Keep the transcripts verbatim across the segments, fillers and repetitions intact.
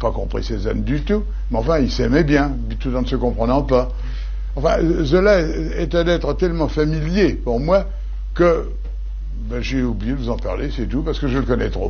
pas compris Cézanne du tout, mais enfin, ils s'aimaient bien, tout en ne se comprenant pas. Enfin, Zola est un être tellement familier pour moi que ben, j'ai oublié de vous en parler, c'est tout, parce que je le connais trop.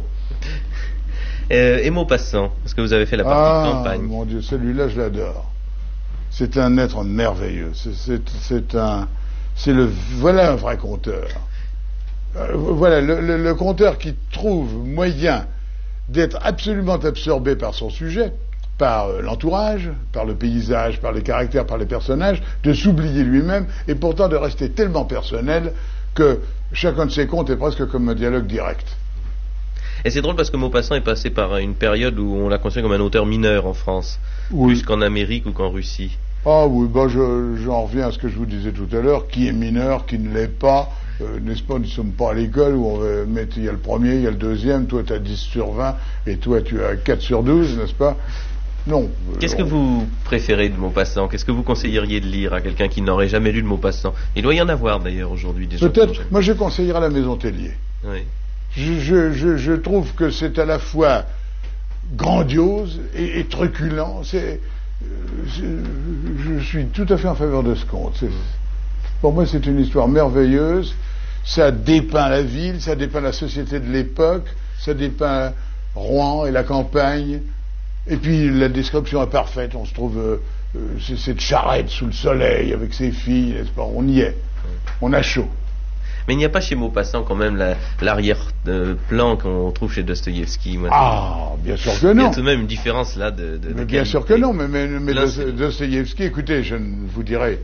Euh, et Maupassant, est-ce que vous avez fait la partie ah, de campagne? Mon Dieu, celui-là, je l'adore. C'est un être merveilleux. C'est, c'est, c'est un, c'est le, voilà un vrai conteur. Euh, voilà le, le, le conteur qui trouve moyen d'être absolument absorbé par son sujet, par euh, l'entourage, par le paysage, par les caractères, par les personnages, de s'oublier lui-même et pourtant de rester tellement personnel que chacun de ses contes est presque comme un dialogue direct. Et c'est drôle parce que Maupassant est passé par une période où on l'a considéré comme un auteur mineur en France, oui. plus qu'en Amérique ou qu'en Russie. Ah oui, ben je, j'en reviens à ce que je vous disais tout à l'heure, qui est mineur, qui ne l'est pas, euh, n'est-ce pas, nous ne sommes pas à l'école où on va mettre, il y a le premier, il y a le deuxième, toi tu as dix sur vingt, et toi tu as quatre sur douze, n'est-ce pas? Non. Qu'est-ce on... que vous préférez de Maupassant? Qu'est-ce que vous conseilleriez de lire à quelqu'un qui n'aurait jamais lu de Maupassant? Il doit y en avoir d'ailleurs aujourd'hui des gens. Peut-être, moi je conseillerais La Maison Tellier. Oui. Je, je, je, je trouve que c'est à la fois grandiose et, et truculent. C'est, je, je suis tout à fait en faveur de ce conte. C'est, pour moi, c'est une histoire merveilleuse. Ça dépeint la ville, ça dépeint la société de l'époque, ça dépeint Rouen et la campagne. Et puis la description est parfaite. On se trouve euh, c'est cette charrette sous le soleil avec ses filles, n'est-ce pas? On y est. On a chaud. Mais il n'y a pas chez Maupassant quand même la, l'arrière-plan qu'on trouve chez Dostoïevski. Ah, bien sûr que non. Il y a tout de même une différence là de. de, de mais bien sûr que non. Mais, mais, mais là, Dostoïevski, écoutez, je ne vous dirai,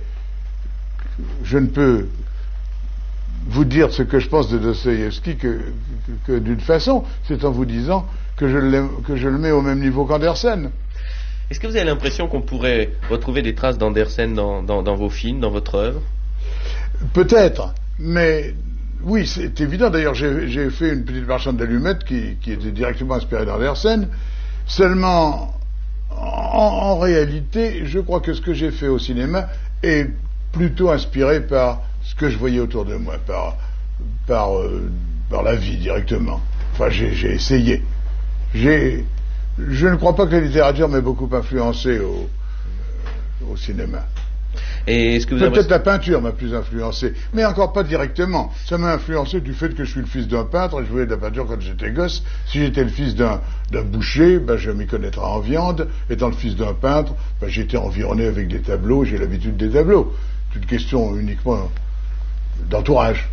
je ne peux vous dire ce que je pense de Dostoïevski que, que, que d'une façon, c'est en vous disant que je, que je le mets au même niveau qu'Andersen. Est-ce que vous avez l'impression qu'on pourrait retrouver des traces d'Andersen dans, dans, dans vos films, dans votre œuvre? Peut-être, mais oui, c'est évident. D'ailleurs, j'ai, j'ai fait une petite marchande d'allumettes qui, qui était directement inspirée d'Andersen. Seulement, en, en réalité, je crois que ce que j'ai fait au cinéma est plutôt inspiré par ce que je voyais autour de moi, par, par, euh, par la vie directement. Enfin, j'ai, j'ai essayé. J'ai, je ne crois pas que la littérature m'ait beaucoup influencé au, euh, au cinéma. Et est-ce que vous Peut-être avez... la peinture m'a plus influencé, mais encore pas directement. Ça m'a influencé du fait que je suis le fils d'un peintre et je voyais de la peinture quand j'étais gosse. Si j'étais le fils d'un, d'un boucher, ben je m'y connaîtrais en viande. Étant le fils d'un peintre, ben j'étais environné avec des tableaux, j'ai l'habitude des tableaux. C'est une question uniquement d'entourage.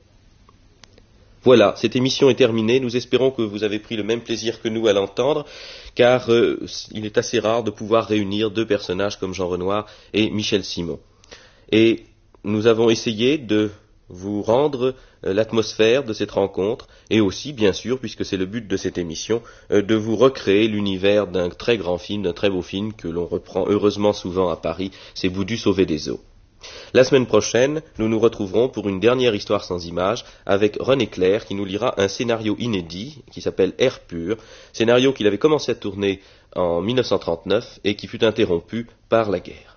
Voilà, cette émission est terminée. Nous espérons que vous avez pris le même plaisir que nous à l'entendre, car euh, il est assez rare de pouvoir réunir deux personnages comme Jean Renoir et Michel Simon. Et nous avons essayé de vous rendre euh, l'atmosphère de cette rencontre, et aussi, bien sûr, puisque c'est le but de cette émission, euh, de vous recréer l'univers d'un très grand film, d'un très beau film que l'on reprend heureusement souvent à Paris, c'est Voodoo sauver des eaux. La semaine prochaine, nous nous retrouverons pour une dernière histoire sans images avec René Clair qui nous lira un scénario inédit qui s'appelle Air pur, scénario qu'il avait commencé à tourner en mille neuf cent trente-neuf et qui fut interrompu par la guerre.